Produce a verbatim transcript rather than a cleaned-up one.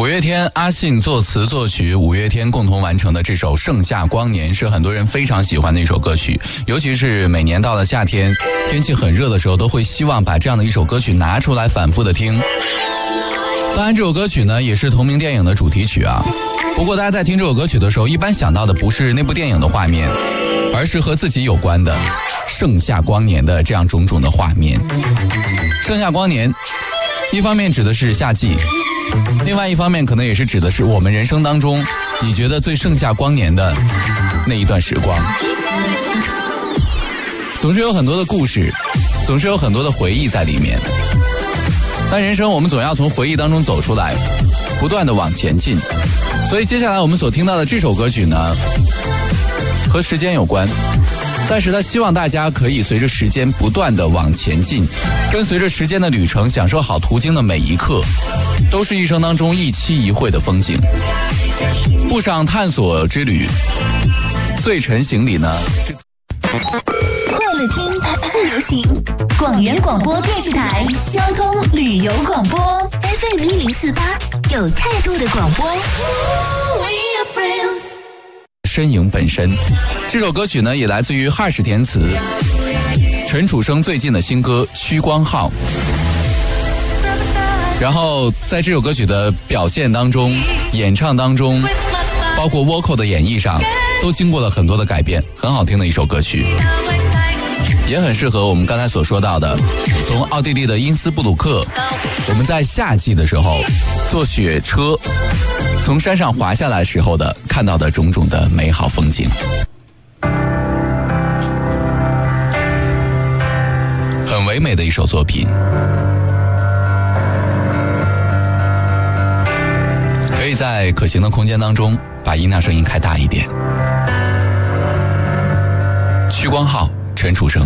月天阿信作词作曲，五月天共同完成的这首《盛夏光年》是很多人非常喜欢的一首歌曲，尤其是每年到了夏天天气很热的时候，都会希望把这样的一首歌曲拿出来反复的听。当然这首歌曲呢也是同名电影的主题曲啊，不过大家在听这首歌曲的时候，一般想到的不是那部电影的画面，而是和自己有关的盛夏光年的这样种种的画面。盛夏光年一方面指的是夏季，另外一方面可能也是指的是我们人生当中你觉得最盛夏光年的那一段时光。总是有很多的故事，总是有很多的回忆在里面，但人生我们总要从回忆当中走出来，不断的往前进。所以接下来我们所听到的这首歌曲呢，和时间有关，但是他希望大家可以随着时间不断的往前进，跟随着时间的旅程，享受好途经的每一刻，都是一生当中一期一会的风景。步上探索之旅，醉沉行里呢， 快乐听自由行，广元广播电视台交通旅游广播 F M 一零四八，有态度的广播。 身影本身，这首歌曲呢也来自于哈士填词，陈楚生最近的新歌《虚光号》。然后在这首歌曲的表现当中，演唱当中，包括 vocal 的演绎上，都经过了很多的改变，很好听的一首歌曲，也很适合我们刚才所说到的，从奥地利的因斯布鲁克，我们在夏季的时候坐雪车从山上滑下来时候的看到的种种的美好风景。很唯美的一首作品，可以在可行的空间当中把音量声音开大一点。虚光号，陈楚生。